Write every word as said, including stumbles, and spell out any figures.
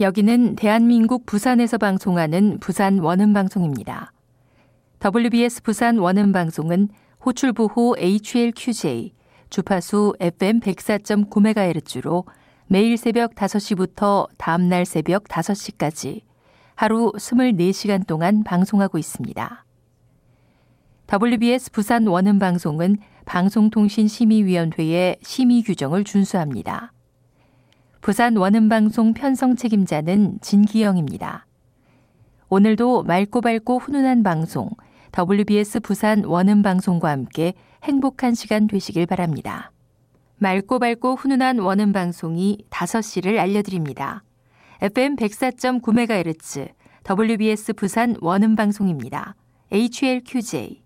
여기는 대한민국 부산에서 방송하는 부산 원음방송입니다. 더블유비에스 부산 원음방송은 호출보호 에이치엘큐제이, 주파수 에프엠 백사 점 구 메가헤르츠로 매일 새벽 다섯 시부터 다음날 새벽 다섯 시까지 하루 이십사 시간 동안 방송하고 있습니다. 더블유비에스 부산 원음방송은 방송통신심의위원회의 심의 규정을 준수합니다. 부산 원음방송 편성 책임자는 진기영입니다. 오늘도 맑고 밝고 훈훈한 방송, 더블유비에스 부산 원음방송과 함께 행복한 시간 되시길 바랍니다. 맑고 밝고 훈훈한 원음방송이 다섯 시를 알려드립니다. 에프엠 백사 점 구 메가헤르츠 더블유비에스 부산 원음방송입니다. 에이치엘큐제이